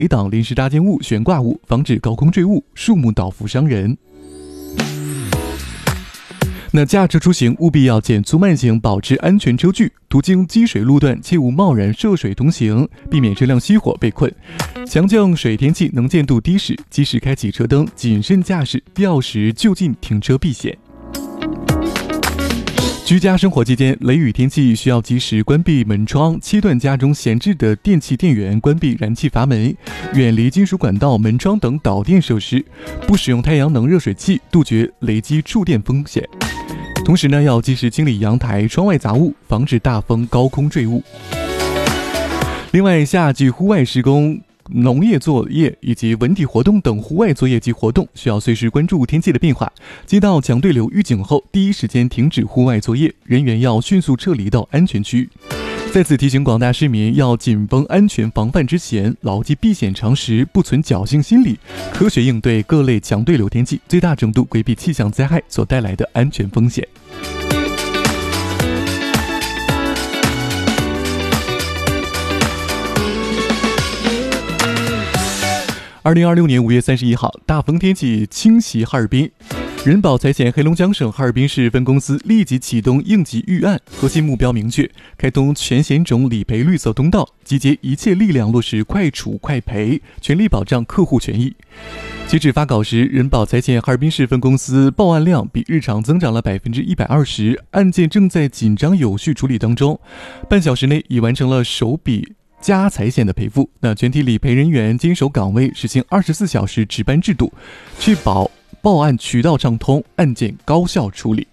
A 档临时搭建物、悬挂物，防止高空坠物、树木倒伏伤人。那驾车出行务必要减速慢行，保持安全车距，途经积水路段切勿贸然涉水通行，避免车辆熄火被困。强降水天气能见度低时，及时开启车灯，谨慎驾驶，必要时就近停车避险。居家生活期间，雷雨天气需要及时关闭门窗，切断家中闲置的电器电源，关闭燃气阀门，远离金属管道、门窗等导电设施，不使用太阳能热水器，杜绝雷击触电风险。同时呢，要及时清理阳台、窗外杂物，防止大风高空坠物。另外，夏季户外施工、农业作业以及文体活动等户外作业及活动，需要随时关注天气的变化。接到强对流预警后，第一时间停止户外作业，人员要迅速撤离到安全区。在此提醒广大市民，要紧绷安全防范之嫌，牢记避险常识，不存侥幸心理，科学应对各类强对流天气，最大程度规避气象灾害所带来的安全风险。2026年5月31号，大风天气侵袭哈尔滨。人保财险黑龙江省哈尔滨市分公司立即启动应急预案，核心目标明确，开通全险种理赔绿色通道，集结一切力量落实快处快赔，全力保障客户权益。截止发稿时，人保财险哈尔滨市分公司报案量比日常增长了120%，案件正在紧张有序处理当中，半小时内已完成了首笔家财险的赔付。那全体理赔人员坚守岗位，实行24小时值班制度，确保报案渠道畅通，案件高效处理。